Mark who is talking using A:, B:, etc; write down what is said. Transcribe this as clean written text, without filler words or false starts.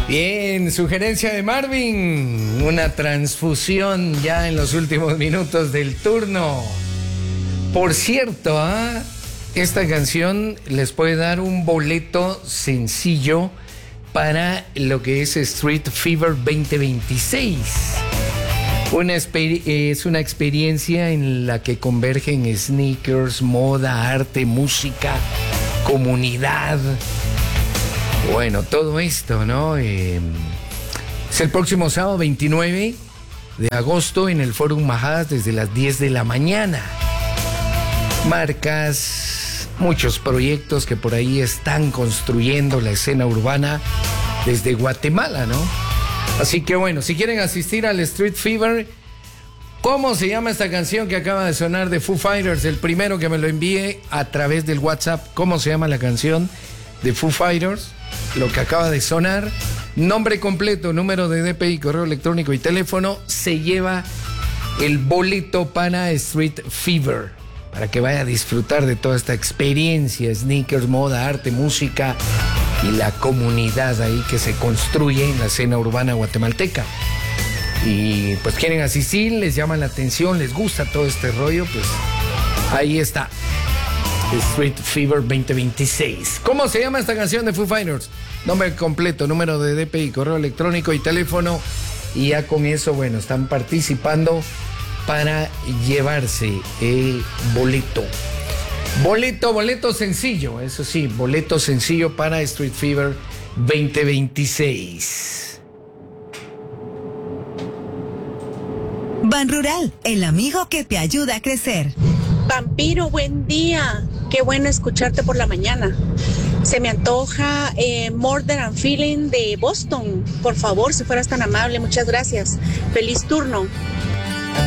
A: Bien, sugerencia de Marvin, una transfusión ya en los últimos minutos del turno. Por cierto, esta canción les puede dar un boleto sencillo para lo que es Street Fever 2026. Es una experiencia en la que convergen sneakers, moda, arte, música, comunidad. Bueno, todo esto, ¿no? Es el próximo sábado 29 de agosto en el Fórum Majadas desde las 10 de la mañana. Marcas, muchos proyectos que por ahí están construyendo la escena urbana desde Guatemala, ¿no? Así que bueno, si quieren asistir al Street Fever, ¿cómo se llama esta canción que acaba de sonar de Foo Fighters? El primero que me lo envíe a través del WhatsApp, ¿cómo se llama la canción de Foo Fighters? Lo que acaba de sonar, nombre completo, número de DPI, correo electrónico y teléfono, se lleva el boleto para Street Fever, para que vaya a disfrutar de toda esta experiencia, sneakers, moda, arte, música y la comunidad ahí que se construye en la escena urbana guatemalteca. Y pues quieren asistir, les llama la atención, les gusta todo este rollo, pues ahí está. Street Fever 2026. ¿Cómo se llama esta canción de Foo Fighters? Nombre completo, número de DPI, correo electrónico y teléfono. Y ya con eso, bueno, están participando para llevarse el boleto. Boleto sencillo, eso sí, boleto sencillo para Street Fever 2026.
B: Ban Rural, el amigo que te ayuda a crecer.
C: Vampiro, buen día. Qué bueno escucharte por la mañana. Se me antoja More Than I'm Feeling de Boston. Por favor, si fueras tan amable, muchas gracias. Feliz turno.